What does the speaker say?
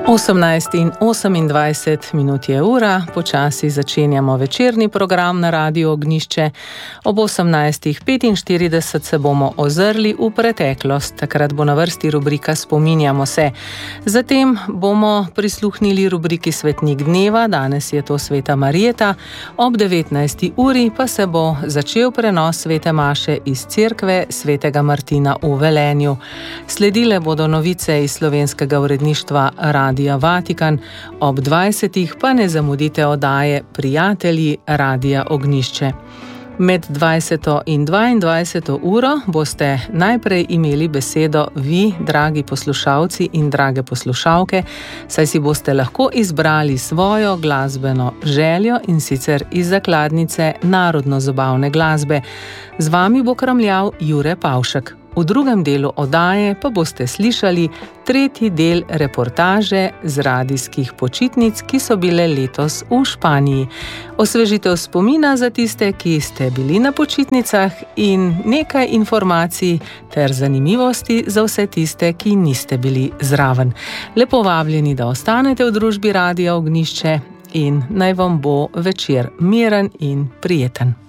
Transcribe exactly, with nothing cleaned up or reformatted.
osemnajst in osemindvajset minut je ura, počasi začenjamo večerni program na Radiu Ognjišče. Ob osemnajst petinštirideset se bomo ozrli v preteklost, takrat bo na vrsti rubrika Spominjamo se. Zatem bomo prisluhnili rubriki Svetnik dneva, danes je to Sveta Marjeta, ob devetnajsti uri pa se bo začel prenos Svete maše iz cerkve Svetega Martina v Velenju. Sledile bodo novice iz slovenskega uredništva Radia Vatikan, ob dvajsetih pa ne zamudite oddaje Prijatelji Radia Ognjišče. Med dvajseto in dvaindvajseto uro boste najprej imeli besedo vi, dragi poslušalci in drage poslušalke, saj si boste lahko izbrali svojo glasbeno željo in sicer iz zakladnice narodno-zabavne glasbe. Z vami bo kramljal Jure Pavšek. V drugem delu oddaje pa boste slišali tretji del reportaže z radijskih počitnic, ki so bile letos v Španiji. Osvežitev spomina za tiste, ki ste bili na počitnicah, in nekaj informacij ter zanimivosti za vse tiste, ki niste bili zraven. Lepo vabljeni, da ostanete v družbi Radia Ognjišče in naj vam bo večer miren in prijeten.